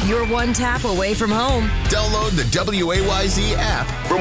You're one tap away from home. Download the WAYZ app from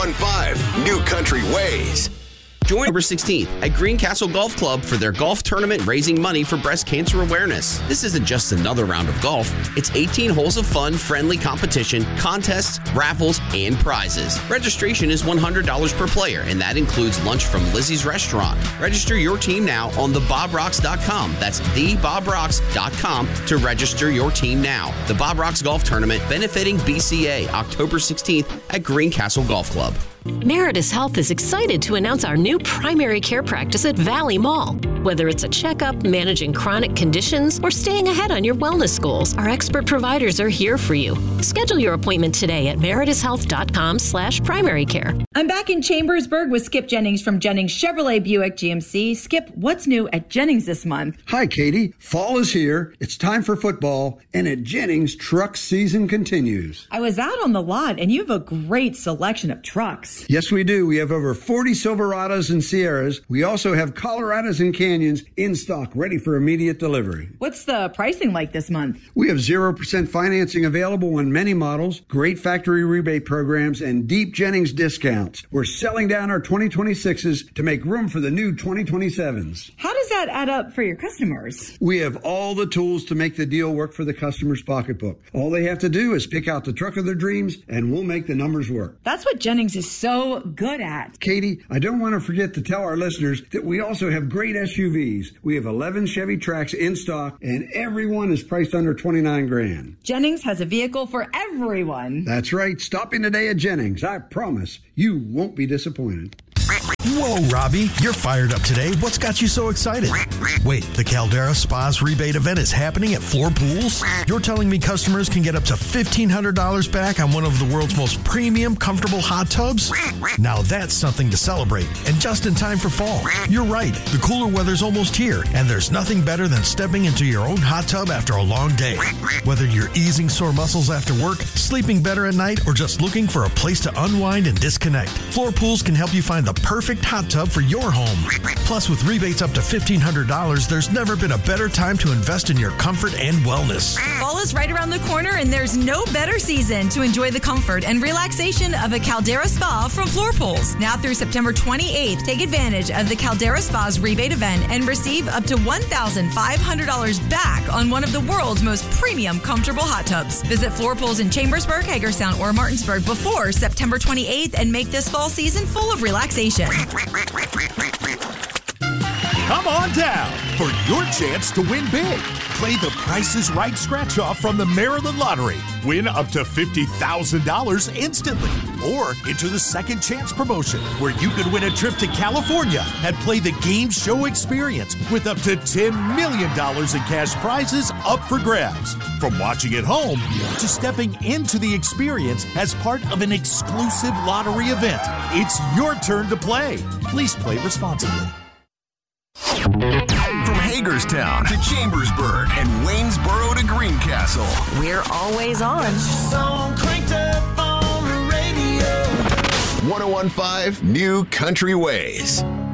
101.5 New Country Ways. Join October 16th at Greencastle Golf Club for their golf tournament raising money for breast cancer awareness. This isn't just another round of golf. It's 18 holes of fun, friendly competition, contests, raffles, and prizes. Registration is $100 per player, and that includes lunch from Lizzie's Restaurant. Register your team now on thebobrocks.com. That's thebobrocks.com to register your team now. The Bob Rocks Golf Tournament benefiting BCA October 16th at Greencastle Golf Club. Meritus Health is excited to announce our new primary care practice at Valley Mall. Whether it's a checkup, managing chronic conditions, or staying ahead on your wellness goals, our expert providers are here for you. Schedule your appointment today at meritushealth.com/primary care. I'm back in Chambersburg with Skip Jennings from Jennings Chevrolet Buick GMC. Skip, what's new at Jennings this month? Hi, Katie. Fall is here. It's time for football, and at Jennings, truck season continues. I was out on the lot, and you have a great selection of trucks. Yes, we do. We have over 40 Silverados and Sierras. We also have Colorados and Canyons in stock, ready for immediate delivery. What's the pricing like this month? We have 0% financing available on many models, great factory rebate programs, and deep Jennings discounts. We're selling down our 2026s to make room for the new 2027s. How does that add up for your customers? We have all the tools to make the deal work for the customer's pocketbook. All they have to do is pick out the truck of their dreams, and we'll make the numbers work. That's what Jennings is so good at. Katie, I don't want to forget to tell our listeners that we also have great SUVs. We have 11 Chevy Trax in stock, and every one is priced under $29,000. Jennings has a vehicle for everyone. That's right. Stop in today at Jennings. I promise you won't be disappointed. Whoa, Robbie, you're fired up today. What's got you so excited? Wait, the Caldera Spas rebate event is happening at Floor Pools? You're telling me customers can get up to $1,500 back on one of the world's most premium, comfortable hot tubs? Now that's something to celebrate, and just in time for fall. You're right, the cooler weather's almost here, and there's nothing better than stepping into your own hot tub after a long day. Whether you're easing sore muscles after work, sleeping better at night, or just looking for a place to unwind and disconnect, Floor Pools can help you find the perfect hot tub for your home. Plus, with rebates up to $1,500, there's never been a better time to invest in your comfort and wellness. Fall is right around the corner, and there's no better season to enjoy the comfort and relaxation of a Caldera Spa from Floor Pools. Now through September 28th, take advantage of the Caldera Spa's rebate event and receive up to $1,500 back on one of the world's most premium, comfortable hot tubs. Visit Floor Pools in Chambersburg, Hagerstown, or Martinsburg before September 28th and make this fall season full of relaxation. Come on down for your chance to win big. Play the Price is Right scratch-off from the Maryland Lottery. Win up to $50,000 instantly. Or enter the Second Chance promotion, where you could win a trip to California and play the game show experience with up to $10 million in cash prizes up for grabs. From watching at home to stepping into the experience as part of an exclusive lottery event. It's your turn to play. Please play responsibly. From Hagerstown to Chambersburg and Waynesboro to Greencastle, We're always on. 101.5 New Country Ways.